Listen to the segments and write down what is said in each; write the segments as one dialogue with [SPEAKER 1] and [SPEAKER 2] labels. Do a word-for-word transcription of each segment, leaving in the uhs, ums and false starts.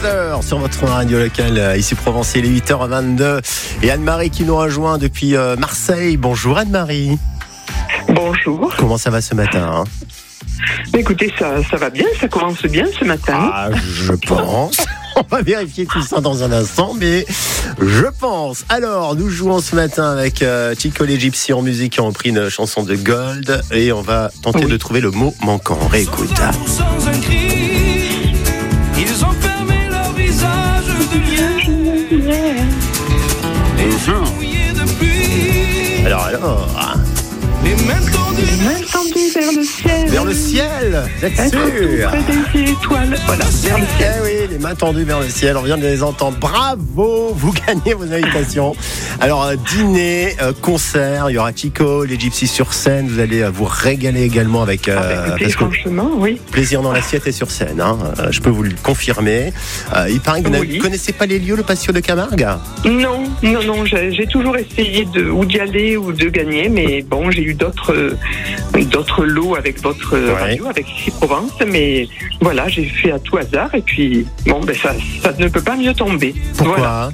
[SPEAKER 1] Together sur votre radio locale, ici Provence, il est huit heures vingt-deux. Et Anne-Marie qui nous rejoint depuis Marseille. Bonjour Anne-Marie.
[SPEAKER 2] Bonjour.
[SPEAKER 1] Comment ça va ce matin, hein?
[SPEAKER 2] Écoutez, ça, ça va bien, ça commence bien ce matin.
[SPEAKER 1] Ah, je pense. On va vérifier tout ça dans un instant, mais je pense. Alors, nous jouons ce matin avec euh, Chico les Gypsy en musique qui ont repris une chanson de Gold et on va tenter oui. de trouver le mot manquant. Réécoute.
[SPEAKER 3] Sans un cri, ils ont fermé leur visage de lumière. Les yeux mouillés de pluie.
[SPEAKER 1] Alors, alors.
[SPEAKER 3] Les mains tendues,
[SPEAKER 2] les mains tendues vers le ciel.
[SPEAKER 1] Vers le ciel, vous êtes sûr?
[SPEAKER 2] Près des étoiles. Voilà, vers le ciel.
[SPEAKER 1] Eh oui, les mains tendues vers le ciel, on vient de les entendre. Bravo, vous gagnez vos invitations. Alors, euh, dîner, euh, concert, il y aura Chico, les Gypsy sur scène. Vous allez euh, vous régaler également avec... Euh,
[SPEAKER 2] ah, bah, écoutez, franchement, oui.
[SPEAKER 1] Plaisir dans l'assiette et sur scène, hein. euh, je peux vous le confirmer. Euh, il paraît que vous oui. ne connaissez pas les lieux, le patio de Camargue?
[SPEAKER 2] Non, non, non, j'ai, j'ai toujours essayé de, ou d'y aller ou de gagner, mais bon, j'ai eu d'autres, d'autres lots avec votre ouais. radio, avec ici Provence, mais voilà, j'ai fait à tout hasard et puis bon, ben ça, ça ne peut pas mieux tomber.
[SPEAKER 1] Pourquoi?
[SPEAKER 2] Voilà.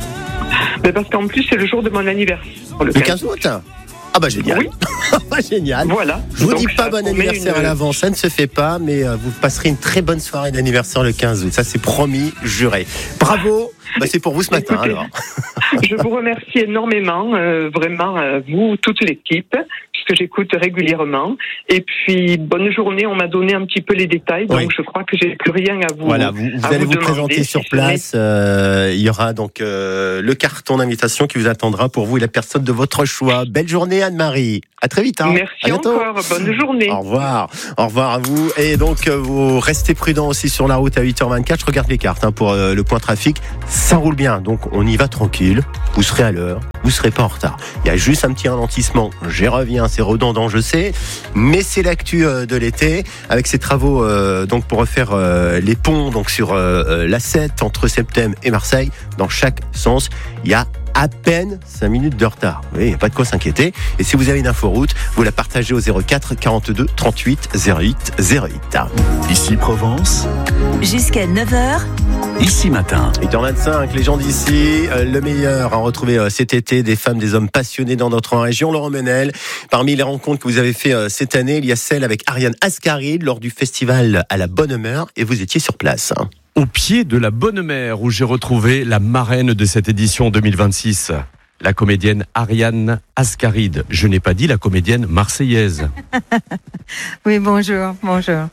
[SPEAKER 2] Ben parce qu'en plus c'est le jour de mon anniversaire.
[SPEAKER 1] Le, le quinze août. Ah bah génial. Oui. Génial.
[SPEAKER 2] Voilà.
[SPEAKER 1] Je vous
[SPEAKER 2] donc
[SPEAKER 1] dis pas bon anniversaire une... à l'avance, ça ne se fait pas, mais euh, vous passerez une très bonne soirée d'anniversaire le quinze août. Ça c'est promis, juré. Bravo. Bah, c'est pour vous ce matin.
[SPEAKER 2] Écoutez,
[SPEAKER 1] alors.
[SPEAKER 2] Je vous remercie énormément, euh, vraiment euh, vous, toute l'équipe, puisque j'écoute régulièrement. Et puis bonne journée. On m'a donné un petit peu les détails, donc oui. je crois que j'ai plus rien à vous.
[SPEAKER 1] Voilà, vous, vous allez vous, vous présenter sur place. Euh, il y aura donc euh, le carton d'invitation qui vous attendra pour vous et la personne de votre choix. Belle journée Anne-Marie. À très vite. Hein.
[SPEAKER 2] Merci encore. Bonne journée.
[SPEAKER 1] Au revoir. Au revoir à vous. Et donc euh, vous restez prudents aussi sur la route à huit heures vingt-quatre. Je regarde les cartes hein, pour euh, le point trafic. Ça roule bien, donc on y va tranquille. Vous serez à l'heure, vous serez pas en retard. Il y a juste un petit ralentissement. J'y reviens, c'est redondant, je sais, mais c'est l'actu euh, de l'été avec ces travaux euh, donc pour refaire euh, les ponts donc sur euh, l'A sept entre Septem et Marseille dans chaque sens. Il y a à peine cinq minutes de retard. Oui, il n'y a pas de quoi s'inquiéter. Et si vous avez une inforoute, vous la partagez au zéro quatre quarante-deux trente-huit zéro huit zéro huit.
[SPEAKER 4] Ici Provence.
[SPEAKER 5] Jusqu'à neuf heures.
[SPEAKER 4] Ici matin.
[SPEAKER 1] huit heures vingt-cinq, les gens d'ici, euh, le meilleur à retrouver euh, cet été, des femmes, des hommes passionnés dans notre région. Laurent Menel, parmi les rencontres que vous avez fait euh, cette année, il y a celle avec Ariane Ascaride lors du festival à la Bonne Humeur et vous étiez sur place. Hein.
[SPEAKER 6] Au pied de la Bonne Mère, où j'ai retrouvé la marraine de cette édition deux mille vingt-six, la comédienne Ariane Ascaride. Je n'ai pas dit la comédienne marseillaise.
[SPEAKER 7] Oui, bonjour, bonjour.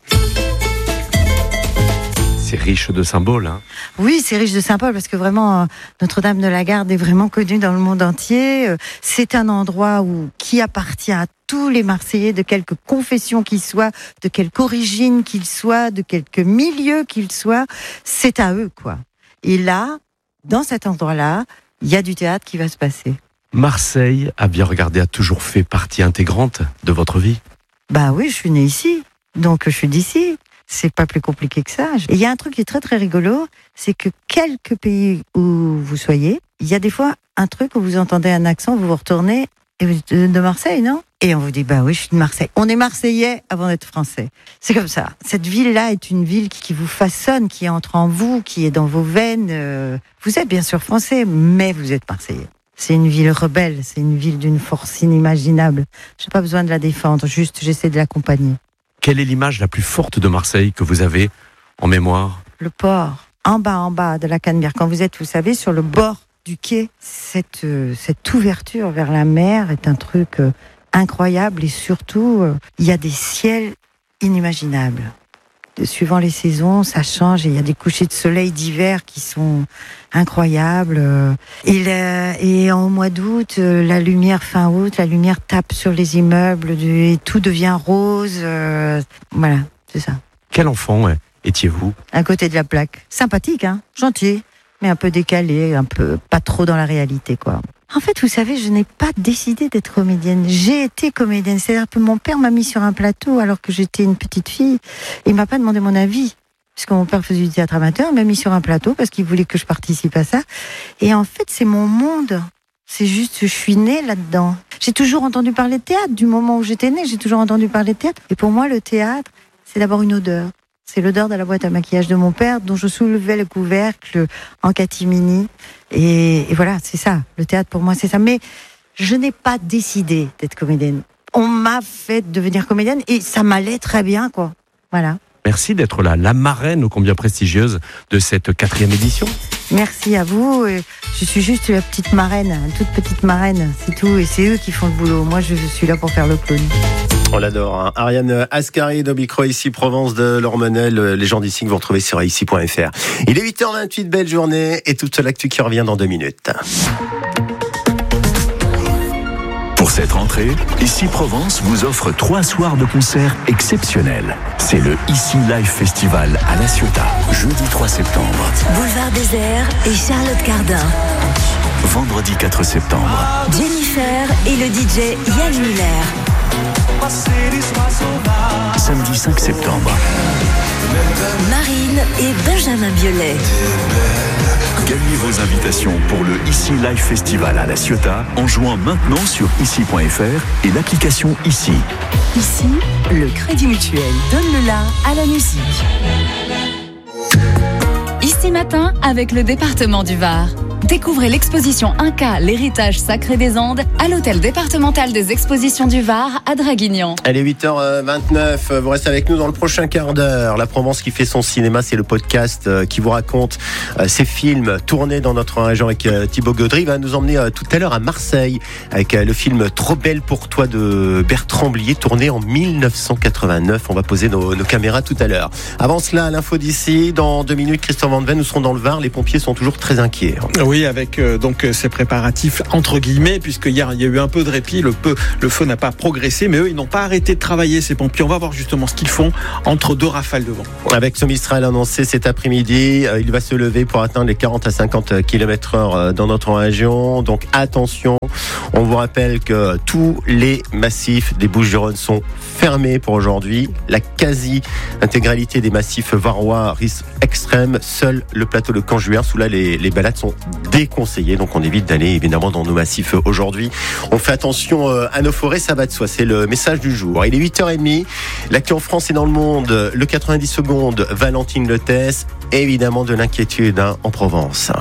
[SPEAKER 6] C'est riche de symboles. Hein.
[SPEAKER 7] Oui, c'est riche de symboles parce que vraiment, Notre-Dame de la Garde est vraiment connue dans le monde entier. C'est un endroit où, qui appartient à tous les Marseillais, de quelque confession qu'ils soient, de quelque origine qu'ils soient, de quelque milieu qu'ils soient. C'est à eux, quoi. Et là, dans cet endroit-là, il y a du théâtre qui va se passer.
[SPEAKER 6] Marseille, à bien regarder, a toujours fait partie intégrante de votre vie?
[SPEAKER 7] Bah oui, je suis née ici, donc je suis d'ici. C'est pas plus compliqué que ça. Et il y a un truc qui est très très rigolo, c'est que quelque pays où vous soyez, il y a des fois un truc où vous entendez un accent, vous vous retournez, et vous êtes de Marseille, non? Et on vous dit, bah oui, je suis de Marseille. On est Marseillais avant d'être Français. C'est comme ça. Cette ville-là est une ville qui vous façonne, qui entre en vous, qui est dans vos veines. Vous êtes bien sûr Français, mais vous êtes Marseillais. C'est une ville rebelle, c'est une ville d'une force inimaginable. J'ai pas besoin de la défendre, juste j'essaie de l'accompagner.
[SPEAKER 6] Quelle est l'image la plus forte de Marseille que vous avez en mémoire?
[SPEAKER 7] Le port, en bas, en bas de la Canebière. Quand vous êtes, vous savez, sur le bord du quai, cette, euh, cette ouverture vers la mer est un truc euh, incroyable. Et surtout, euh, il y a des ciels inimaginables. De, suivant les saisons, ça change. Et il y a des couchers de soleil d'hiver qui sont incroyables. Euh, et, la, et en mois d'août, euh, la lumière, fin août, la lumière tape sur les immeubles du, et tout devient rose. Euh, voilà, c'est ça.
[SPEAKER 6] Quel enfant ouais, étiez-vous?
[SPEAKER 7] À côté de la plaque. Sympathique, hein, gentil, mais un peu décalé, un peu pas trop dans la réalité, quoi. En fait, vous savez, je n'ai pas décidé d'être comédienne. J'ai été comédienne. C'est-à-dire que mon père m'a mis sur un plateau alors que j'étais une petite fille. Il m'a pas demandé mon avis. Puisque mon père faisait du théâtre amateur, il m'a mis sur un plateau parce qu'il voulait que je participe à ça. Et en fait, c'est mon monde. C'est juste, je suis née là-dedans. J'ai toujours entendu parler de théâtre. Du moment où j'étais née, j'ai toujours entendu parler de théâtre. Et pour moi, le théâtre, c'est d'abord une odeur. C'est l'odeur de la boîte à maquillage de mon père dont je soulevais le couvercle en catimini. Et, et voilà, c'est ça. Le théâtre pour moi, c'est ça. Mais je n'ai pas décidé d'être comédienne. On m'a fait devenir comédienne et ça m'allait très bien, quoi. Voilà.
[SPEAKER 6] Merci d'être là, la marraine ô combien prestigieuse de cette quatrième édition.
[SPEAKER 7] Merci à vous. Je suis juste la petite marraine, une toute petite marraine, c'est tout. Et c'est eux qui font le boulot. Moi, je suis là pour faire le clown.
[SPEAKER 1] On l'adore. Hein. Ariane Ascari de Micro ici Provence de l'Ormenel. Les gens d'ici que vous retrouvez sur ici point f r. Il est huit heures vingt-huit, belle journée et toute l'actu qui revient dans deux minutes.
[SPEAKER 4] Pour cette rentrée, Ici Provence vous offre trois soirs de concert exceptionnels. C'est le Ici Live Festival à La Ciotat, jeudi trois septembre.
[SPEAKER 5] Boulevard Désert et Charlotte Cardin.
[SPEAKER 4] Vendredi quatre septembre.
[SPEAKER 5] Jennifer et le D J Yann Miller.
[SPEAKER 4] Samedi cinq septembre.
[SPEAKER 5] Marine et Benjamin Biolay.
[SPEAKER 4] Gagnez vos invitations pour le Ici Live Festival à La Ciotat en jouant maintenant sur ici point f r et l'application Ici.
[SPEAKER 5] Ici, le Crédit Mutuel donne le la à la musique.
[SPEAKER 8] Ici matin avec le département du Var. Découvrez l'exposition Inca, l'héritage sacré des Andes à l'hôtel départemental des expositions du Var à Draguignan.
[SPEAKER 1] Allez, huit heures vingt-neuf, vous restez avec nous dans le prochain quart d'heure. La Provence qui fait son cinéma, c'est le podcast qui vous raconte ces films tournés dans notre région avec Thibaut Gaudry. Il va nous emmener tout à l'heure à Marseille avec le film Trop belle pour toi de Bertrand Blier, tourné en mille neuf cent quatre-vingt-neuf. On va poser nos, nos caméras tout à l'heure. Avant cela, l'info d'ici, dans deux minutes, Christophe Van Ven, nous serons dans le Var. Les pompiers sont toujours très inquiets.
[SPEAKER 9] Oui, avec euh, donc ces préparatifs entre guillemets, puisque hier il y a eu un peu de répit, le, peu, le feu n'a pas progressé, mais eux ils n'ont pas arrêté de travailler, ces pompiers. On va voir justement ce qu'ils font entre deux rafales de vent.
[SPEAKER 1] Avec ce Mistral annoncé cet après-midi, euh, il va se lever pour atteindre les quarante à cinquante kilomètres heure dans notre région. Donc attention, on vous rappelle que tous les massifs des Bouches-du-Rhône sont fermés pour aujourd'hui. La quasi-intégralité des massifs varois risque extrême. Seul le plateau de Caen-Juin, sous là les, les balades sont déconseillées. Donc on évite d'aller évidemment dans nos massifs aujourd'hui. On fait attention à nos forêts, ça va de soi. C'est le message du jour. Il est huit heures trente. L'actu en France et dans le monde. Le quatre-vingt-dix secondes, Valentine Lethès. Évidemment de l'inquiétude hein, en Provence.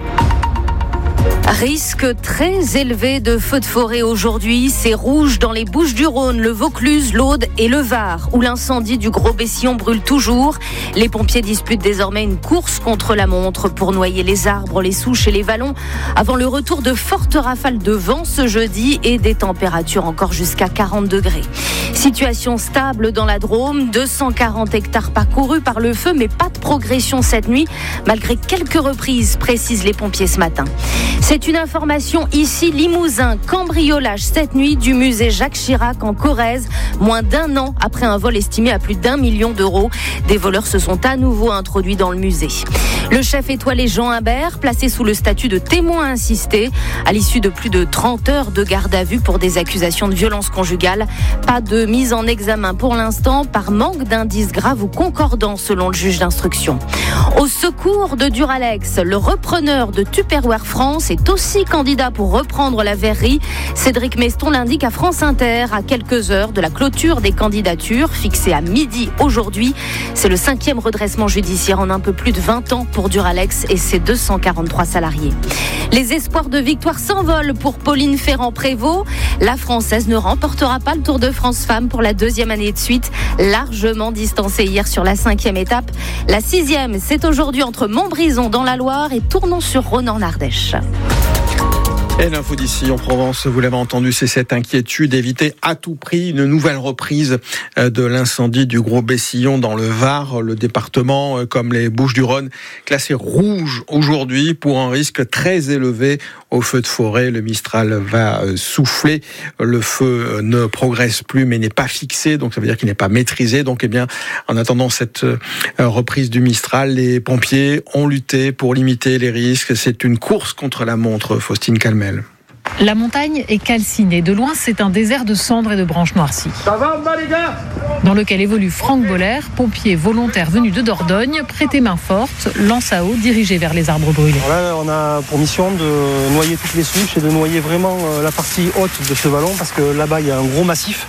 [SPEAKER 10] Risque très élevé de feux de forêt aujourd'hui. C'est rouge dans les Bouches-du-Rhône, le Vaucluse, l'Aude et le Var, où l'incendie du Gros Bessillon brûle toujours. Les pompiers disputent désormais une course contre la montre pour noyer les arbres, les souches et les vallons avant le retour de fortes rafales de vent ce jeudi et des températures encore jusqu'à quarante degrés. Situation stable dans la Drôme, deux cent quarante hectares parcourus par le feu, mais pas de progression cette nuit, malgré quelques reprises, précisent les pompiers ce matin. C'est une information ici, Limousin, cambriolage cette nuit du musée Jacques Chirac en Corrèze, moins d'un an après un vol estimé à plus d'un million d'euros. Des voleurs se sont à nouveau introduits dans le musée. Le chef étoilé Jean Imbert, placé sous le statut de témoin assisté, à l'issue de plus de trente heures de garde à vue pour des accusations de violence conjugale. Pas de mise en examen pour l'instant, par manque d'indices graves ou concordants selon le juge d'instruction. Au secours de Duralex, le repreneur de Tupperware France est aussi candidat pour reprendre la verrerie. Cédric Meston l'indique à France Inter, à quelques heures de la clôture des candidatures, fixée à midi aujourd'hui. C'est le cinquième redressement judiciaire en un peu plus de vingt ans pour Duralex et ses deux cent quarante-trois salariés. Les espoirs de victoire s'envolent pour Pauline Ferrand-Prévot. La Française ne remportera pas le Tour de France Femmes pour la deuxième année de suite, largement distancée hier sur la cinquième étape. La sixième, c'est aujourd'hui entre Montbrison dans la Loire et Tournon-sur-Rhône en Ardèche.
[SPEAKER 9] Et l'info d'ici en Provence, vous l'avez entendu, c'est cette inquiétude d'éviter à tout prix une nouvelle reprise de l'incendie du Gros Bessillon dans le Var. Le département, comme les Bouches-du-Rhône, classé rouge aujourd'hui pour un risque très élevé au feu de forêt. Le Mistral va souffler. Le feu ne progresse plus mais n'est pas fixé, donc ça veut dire qu'il n'est pas maîtrisé. Donc eh bien, en attendant cette reprise du Mistral, les pompiers ont lutté pour limiter les risques. C'est une course contre la montre, Faustine Calmel.
[SPEAKER 11] La montagne est calcinée. De loin, c'est un désert de cendres et de branches noircies.
[SPEAKER 12] Ça va, les gars ?
[SPEAKER 11] Dans lequel évolue Franck Boller, pompier volontaire venu de Dordogne, prêté main forte, lance à eau dirigé vers les arbres brûlés.
[SPEAKER 12] Là, on a pour mission de noyer toutes les souches et de noyer vraiment la partie haute de ce vallon parce que là-bas, il y a un gros massif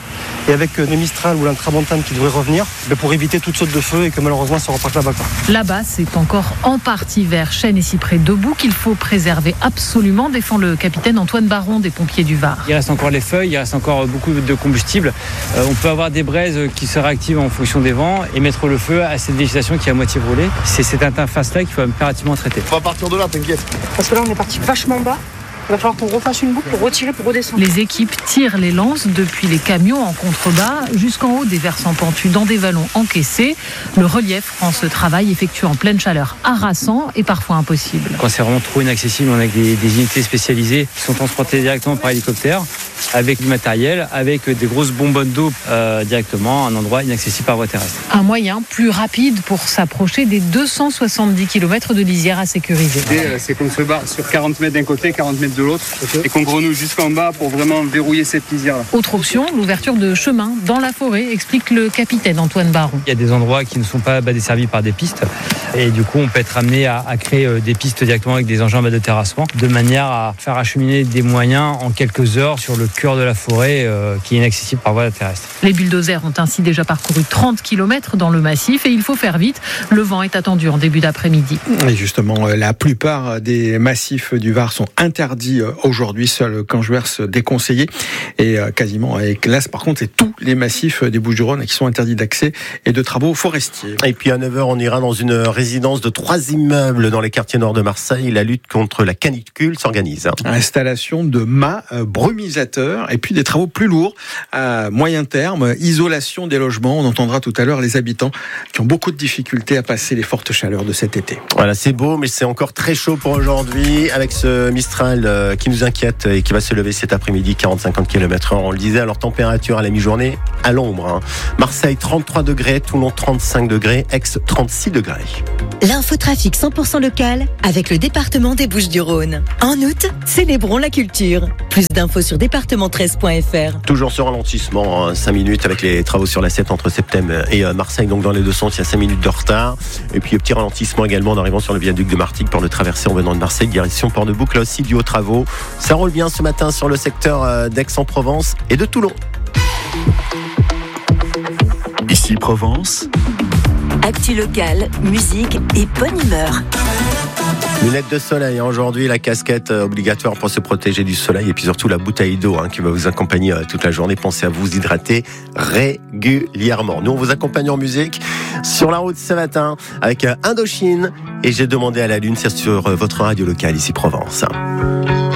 [SPEAKER 12] Et avec le Mistral ou l'intramontane qui devrait revenir, ben pour éviter toute saute de feu et que malheureusement ça reparte là-bas. Quoi.
[SPEAKER 11] Là-bas, c'est encore en partie vert, chênes et cyprès debout qu'il faut préserver absolument, défend le capitaine Antoine Baron des pompiers du Var.
[SPEAKER 13] Il reste encore les feuilles, il reste encore beaucoup de combustible. Euh, on peut avoir des braises qui se réactivent en fonction des vents et mettre le feu à cette végétation qui est à moitié brûlée. C'est cette interface-là qu'il faut impérativement traiter.
[SPEAKER 14] On va partir de là, t'inquiète.
[SPEAKER 15] Parce que là, on est parti vachement bas. Il va falloir qu'on refasse une boucle pour retirer, pour redescendre.
[SPEAKER 11] Les équipes tirent les lances depuis les camions en contrebas jusqu'en haut des versants pentus dans des vallons encaissés. Le relief rend ce travail effectué en pleine chaleur harassant et parfois impossible.
[SPEAKER 13] Quand c'est vraiment trop inaccessible, on a des, des unités spécialisées qui sont transportées directement par hélicoptère avec du matériel, avec des grosses bonbonnes d'eau euh, directement à un endroit inaccessible par voie terrestre.
[SPEAKER 11] Un moyen plus rapide pour s'approcher des deux cent soixante-dix kilomètres de lisière à sécuriser.
[SPEAKER 16] C'est qu'on se barre sur quarante mètres d'un côté, quarante mètres de l'autre, okay. Et qu'on grenouille jusqu'en bas pour vraiment verrouiller cette lisière-là.
[SPEAKER 11] Autre option, l'ouverture de chemins dans la forêt, explique le capitaine Antoine Baron.
[SPEAKER 13] Il y a des endroits qui ne sont pas bah, desservis par des pistes et du coup on peut être amené à, à créer euh, des pistes directement avec des engins bah, de terrassement de manière à faire acheminer des moyens en quelques heures sur le cœur de la forêt euh, qui est inaccessible par voie terrestre.
[SPEAKER 11] Les bulldozers ont ainsi déjà parcouru trente kilomètres dans le massif et il faut faire vite. Le vent est attendu en début d'après-midi.
[SPEAKER 9] Et justement, la plupart des massifs du Var sont interdits aujourd'hui, seul Canjuers déconseillé et quasiment avec là par contre c'est tous les massifs des Bouches-du-Rhône qui sont interdits d'accès et de travaux forestiers.
[SPEAKER 1] Et puis à neuf heures on ira dans une résidence de trois immeubles dans les quartiers nord de Marseille. La lutte contre la canicule s'organise.
[SPEAKER 9] Installation de mâts brumisateurs et puis des travaux plus lourds à moyen terme, isolation des logements. On entendra tout à l'heure les habitants qui ont beaucoup de difficultés à passer les fortes chaleurs de cet été.
[SPEAKER 1] Voilà, c'est beau mais c'est encore très chaud pour aujourd'hui avec ce Mistral qui nous inquiète et qui va se lever cet après-midi, quarante à cinquante kilomètres heure. On le disait, alors température à la mi-journée à l'ombre. Hein. Marseille trente-trois degrés, Toulon trente-cinq degrés, Aix trente-six degrés.
[SPEAKER 5] L'infotrafic cent pour cent local avec le département des Bouches-du-Rhône. En août, célébrons la culture. Plus d'infos sur département treize point f r.
[SPEAKER 1] Toujours sur ralentissement, hein, cinq minutes avec les travaux sur la sept entre Septem et euh, Marseille. Donc dans les deux sens, il y a cinq minutes de retard. Et puis petit ralentissement également en arrivant sur le viaduc de Martigues pour le traverser en venant de Marseille, direction Port-de-Boucle, là aussi dû aux travaux. Ça roule bien ce matin sur le secteur euh, d'Aix-en-Provence et de Toulon.
[SPEAKER 4] Ici Provence.
[SPEAKER 5] Actu locale, musique et bonne humeur.
[SPEAKER 1] Lunettes de soleil, hein, aujourd'hui la casquette euh, obligatoire pour se protéger du soleil et puis surtout la bouteille d'eau hein, qui va vous accompagner euh, toute la journée. Pensez à vous hydrater régulièrement. Nous on vous accompagne en musique sur la route ce matin avec euh, Indochine et j'ai demandé à la lune, c'est sur euh, votre radio locale ici Provence.